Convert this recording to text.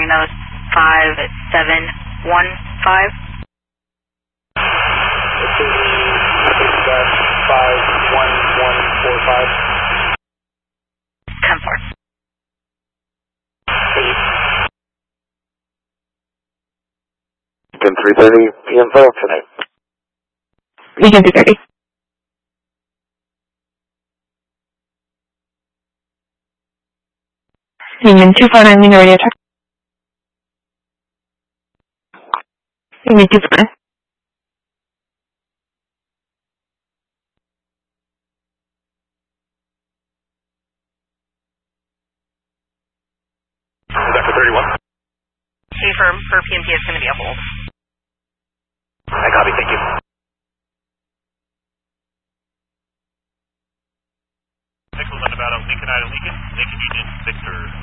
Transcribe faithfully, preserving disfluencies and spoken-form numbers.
Reno five seven one five. five one one four five. ten four. Beacon three thirty P M five tonight. Beacon three thirty. Beacon two four nine, Lima radio check. Beacon two four nine. Doctor thirty-one. Chief, for, for P M P, it's going to be a hold. I copy, thank you. Nichols on about Lincoln Island, Lincoln, Lincoln Union, Victor.